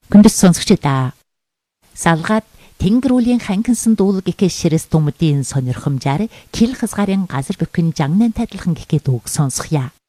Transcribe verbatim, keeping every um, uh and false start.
Хүндэс сонсогчдаа. Салгаад тэнгэр үлийн ханкинсан дуулаг гэхээ ширэс думдын сонирхомжаар кил хазгарын газар бүхэн жангнан тайлхан гэхээ дууг сонсхоё.